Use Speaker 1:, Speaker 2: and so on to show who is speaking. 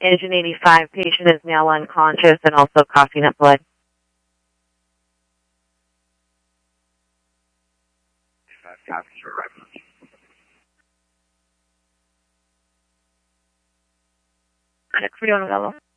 Speaker 1: Engine 85 patient is now unconscious and also coughing up blood. Check for you on the level.